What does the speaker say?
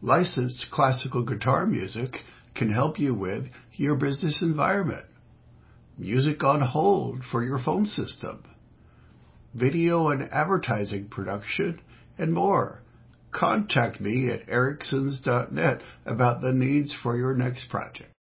Licensed classical guitar music can help you with your business environment. Music on hold for your phone system. Video and advertising production, and more. Contact me at ericsons.net about the needs for your next project.